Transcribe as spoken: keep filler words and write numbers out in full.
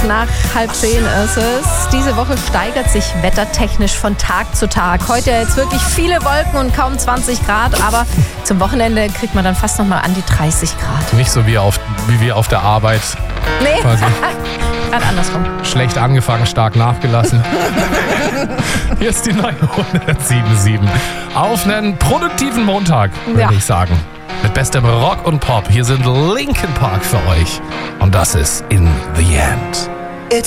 nach halb zehn ist es. Diese Woche steigert sich wettertechnisch von Tag zu Tag. Heute jetzt wirklich viele Wolken und kaum zwanzig Grad, aber zum Wochenende kriegt man dann fast noch mal an die dreißig Grad. Nicht so wie, auf, wie wir auf der Arbeit. Nee, gerade andersrum. Schlecht angefangen, stark nachgelassen. Hier ist die neue hundertsieben Komma sieben. Auf einen produktiven Montag, würde Ja. ich sagen. Mit bestem Rock und Pop. Hier sind Linkin Park für euch. Und das ist In the End.